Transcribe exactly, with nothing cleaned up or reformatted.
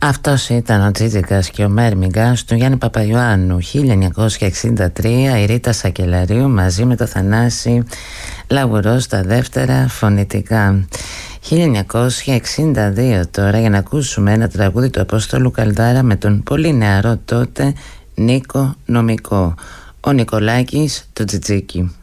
Αυτός ήταν ο Τζίτζικας και ο Μέρμιγκας του Γιάννη Παπαϊωάννου. χίλια εννιακόσια εξήντα τρία η Ρίτα Σακελαρίου μαζί με το Θανάση Λαγουρό στα δεύτερα φωνητικά. χίλια εννιακόσια εξήντα δύο τώρα, για να ακούσουμε ένα τραγούδι του Απόστολου Καλδάρα με τον πολύ νεαρό τότε Νίκο Νομικό, ο Νικολάκης του Τζιτζίκι.